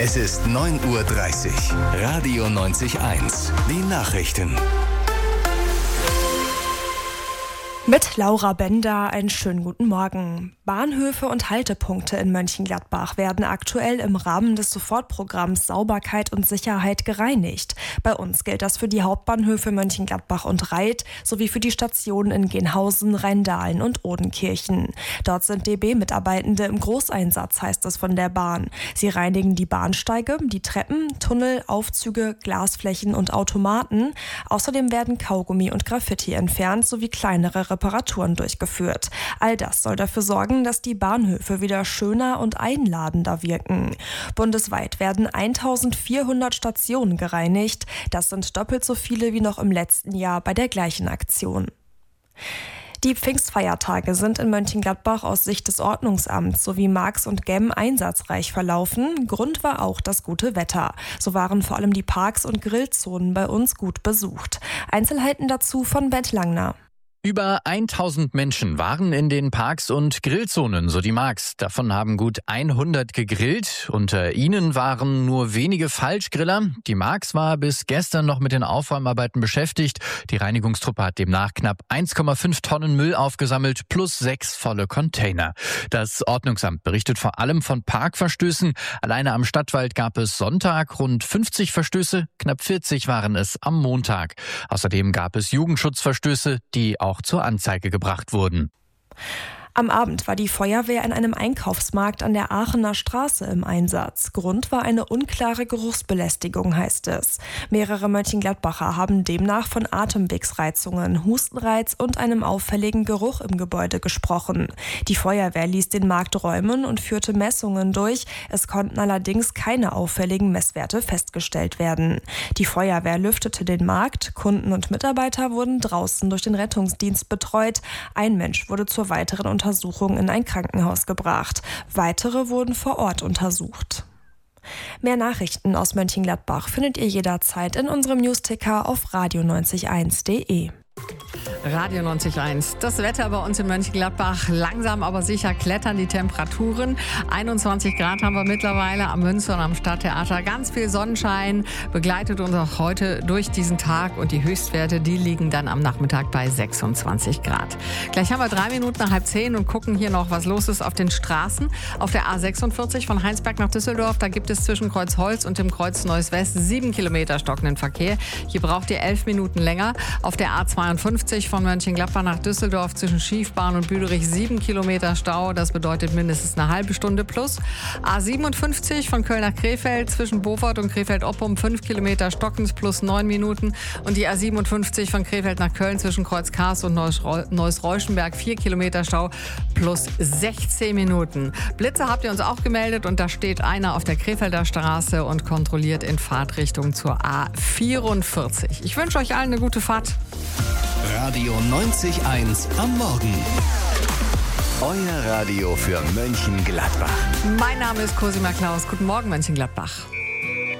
Es ist 9:30 Uhr. Radio 90.1. Die Nachrichten. Mit Laura Bender einen schönen guten Morgen. Bahnhöfe und Haltepunkte in Mönchengladbach werden aktuell im Rahmen des Sofortprogramms Sauberkeit und Sicherheit gereinigt. Bei uns gilt das für die Hauptbahnhöfe Mönchengladbach und Reit sowie für die Stationen in Genhausen, Rheindahlen und Odenkirchen. Dort sind DB-Mitarbeitende im Großeinsatz, heißt es von der Bahn. Sie reinigen die Bahnsteige, die Treppen, Tunnel, Aufzüge, Glasflächen und Automaten. Außerdem werden Kaugummi und Graffiti entfernt sowie kleinere Reparaturen durchgeführt. All das soll dafür sorgen, dass die Bahnhöfe wieder schöner und einladender wirken. Bundesweit werden 1400 Stationen gereinigt. Das sind doppelt so viele wie noch im letzten Jahr bei der gleichen Aktion. Die Pfingstfeiertage sind in Mönchengladbach aus Sicht des Ordnungsamts sowie Marx und Gemm einsatzreich verlaufen. Grund war auch das gute Wetter. So waren vor allem die Parks und Grillzonen bei uns gut besucht. Einzelheiten dazu von Bert Langner. Über 1000 Menschen waren in den Parks und Grillzonen, so die Marx. Davon haben gut 100 gegrillt. Unter ihnen waren nur wenige Falschgriller. Die Marx war bis gestern noch mit den Aufräumarbeiten beschäftigt. Die Reinigungstruppe hat demnach knapp 1,5 Tonnen Müll aufgesammelt, plus 6 volle Container. Das Ordnungsamt berichtet vor allem von Parkverstößen. Alleine am Stadtwald gab es Sonntag rund 50 Verstöße, knapp 40 waren es am Montag. Außerdem gab es Jugendschutzverstöße, die auch zur Anzeige gebracht wurden. Am Abend war die Feuerwehr in einem Einkaufsmarkt an der Aachener Straße im Einsatz. Grund war eine unklare Geruchsbelästigung, heißt es. Mehrere Mönchengladbacher haben demnach von Atemwegsreizungen, Hustenreiz und einem auffälligen Geruch im Gebäude gesprochen. Die Feuerwehr ließ den Markt räumen und führte Messungen durch. Es konnten allerdings keine auffälligen Messwerte festgestellt werden. Die Feuerwehr lüftete den Markt. Kunden und Mitarbeiter wurden draußen durch den Rettungsdienst betreut. Ein Mensch wurde zur weiteren Untersuchung in ein Krankenhaus gebracht. Weitere wurden vor Ort untersucht. Mehr Nachrichten aus Mönchengladbach findet ihr jederzeit in unserem Newsticker auf radio901.de. Radio 90.1. Das Wetter bei uns in Mönchengladbach. Langsam aber sicher klettern die Temperaturen. 21 Grad haben wir mittlerweile am Münster und am Stadttheater. Ganz viel Sonnenschein begleitet uns auch heute durch diesen Tag. Und die Höchstwerte, die liegen dann am Nachmittag bei 26 Grad. Gleich haben wir 3 Minuten nach 9:30 und gucken hier noch, was los ist auf den Straßen. Auf der A46 von Heinsberg nach Düsseldorf, da gibt es zwischen Kreuzholz und dem Kreuz Neuss West 7 Kilometer stockenden Verkehr. Hier braucht ihr 11 Minuten länger. Auf der A52 von Mönchengladbach nach Düsseldorf zwischen Schiefbahn und Büderich 7 Kilometer Stau. Das bedeutet mindestens eine halbe Stunde plus. A57 von Köln nach Krefeld zwischen Beaufort und Krefeld-Oppum 5 Kilometer stockend plus 9 Minuten. Und die A57 von Krefeld nach Köln zwischen Kreuz-Kars und Neuss-Reuschenberg 4 Kilometer Stau plus 16 Minuten. Blitze habt ihr uns auch gemeldet und da steht einer auf der Krefelder Straße und kontrolliert in Fahrtrichtung zur A44. Ich wünsche euch allen eine gute Fahrt. Radio 90.1 am Morgen. Euer Radio für Mönchengladbach. Mein Name ist Cosima Klaus. Guten Morgen, Mönchengladbach.